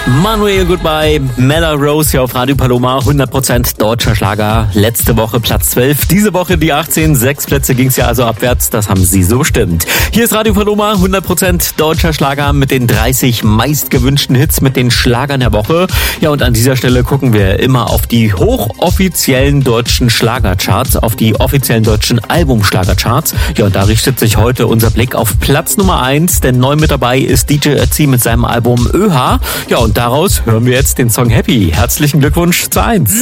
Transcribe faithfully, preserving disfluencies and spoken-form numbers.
Manuel Goodbye, Mella Rose hier auf Radio Paloma, hundert Prozent deutscher Schlager. Letzte Woche Platz zwölf, diese Woche die achtzehn. Sechs Plätze ging's ja also abwärts, das haben Sie so bestimmt. Hier ist Radio Paloma, hundert Prozent deutscher Schlager mit den dreißig meistgewünschten Hits, mit den Schlagern der Woche. Ja, und an dieser Stelle gucken wir immer auf die hochoffiziellen deutschen Schlagercharts, auf die offiziellen deutschen Albumschlagercharts. Ja, und da richtet sich heute unser Blick auf Platz Nummer eins, denn neu mit dabei ist D J Ötzi mit seinem Album Ö H. Ja, und daraus hören wir jetzt den Song Happy. Herzlichen Glückwunsch zu eins.